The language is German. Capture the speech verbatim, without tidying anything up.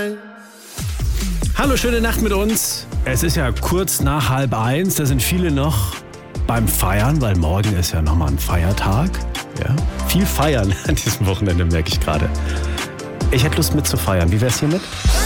Hallo, schöne Nacht mit uns. Es ist ja kurz nach halb eins, da sind viele noch beim Feiern, weil morgen ist ja nochmal ein Feiertag. Ja, viel feiern an diesem Wochenende, merke ich gerade. Ich hätte Lust mitzufeiern. Wie wär's hiermit?